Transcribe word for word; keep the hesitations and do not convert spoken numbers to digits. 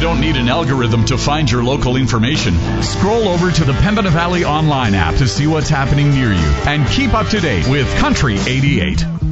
don't need an algorithm to find your local information. Scroll over to the Pembina Valley Online app to see what's happening near you and keep up to date with Country eighty-eight.